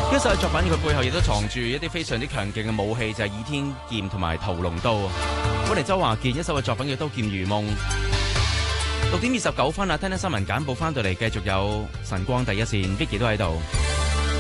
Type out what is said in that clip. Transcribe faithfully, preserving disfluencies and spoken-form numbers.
呢首嘅作品佢背後亦都藏住一啲非常之強勁嘅武器，就係、是、倚天劍同埋屠龍刀。本嚟周華健一首嘅作品叫《刀劍如夢》。六點二十九分啊，聽聽新聞簡報翻到嚟，繼續有晨光第一線 Vicky 都喺度。